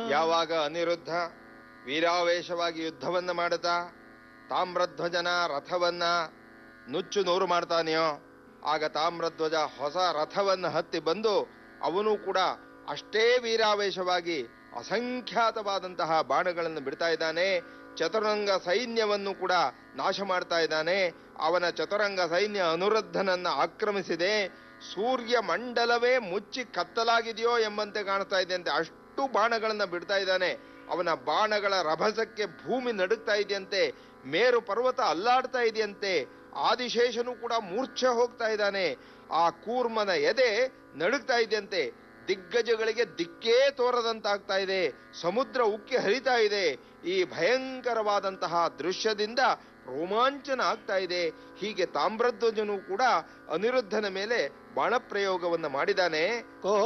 ಯಾವಾಗ ಅನಿರುದ್ಧ ವೀರಾವೇಶವಾಗಿ ಯುದ್ಧವನ್ನ ಮಾಡುತ್ತಾ ತಾಮ್ರಧ್ವಜನ ರಥವನ್ನ ನುಚ್ಚು ನೂರು ಮಾಡ್ತಾನೆಯೋ, ಆಗ ತಾಮ್ರಧ್ವಜ ಹೊಸ ರಥವನ್ನು ಹತ್ತಿ ಬಂದು ಅವನು ಕೂಡ ಅಷ್ಟೇ ವೀರಾವೇಶವಾಗಿ ಅಸಂಖ್ಯಾತವಾದಂತಹ ಬಾಣಗಳನ್ನು ಬಿಡ್ತಾ ಇದ್ದಾನೆ. ಚತುರಂಗ ಸೈನ್ಯವನ್ನು ಕೂಡ ನಾಶ ಮಾಡ್ತಾ ಇದ್ದಾನೆ. ಅವನ ಚತುರಂಗ ಸೈನ್ಯ ಅನಿರುದ್ಧನನ್ನ ಆಕ್ರಮಿಸಿದೆ. ಸೂರ್ಯ ಮಂಡಲವೇ ಮುಚ್ಚಿ ಕತ್ತಲಾಗಿದೆಯೋ ಎಂಬಂತೆ ಕಾಣ್ತಾ ಇದೆಯಂತೆ, ಅಷ್ಟು ಬಾಣಗಳನ್ನ ಬಿಡ್ತಾ ಇದ್ದಾನೆ. ಅವನ ಬಾಣಗಳ ರಭಸಕ್ಕೆ ಭೂಮಿ ನಡುಗ್ತಾ ಇದೆಯಂತೆ, ಮೇರು ಪರ್ವತ ಅಲ್ಲಾಡ್ತಾ ಇದೆಯಂತೆ, ಆದಿಶೇಷನು ಕೂಡ ಮೂರ್ಛೆ ಹೋಗ್ತಾ ಇದ್ದಾನೆ. ಆ ಕೂರ್ಮನ ಎದೆ ನಡುಗ್ತಾ ಇದೆಯಂತೆ, ದಿಗ್ಗಜಗಳಿಗೆ ದಿಕ್ಕೇ ತೋರದಂತಾಗ್ತಾ ಇದೆ, ಸಮುದ್ರ ಉಕ್ಕಿ ಹರಿತಾ ಇದೆ. ಈ ಭಯಂಕರವಾದಂತಹ ದೃಶ್ಯದಿಂದ ರೋಮಾಂಚನ ಆಗ್ತಾ ಇದೆ. ಹೀಗೆ ತಾಮ್ರಧ್ವಜನು ಕೂಡ ಅನಿರುದ್ಧನ ಮೇಲೆ ಬಾಣಪ್ರಯೋಗವನ್ನು ಮಾಡಿದ್ದಾನೆ.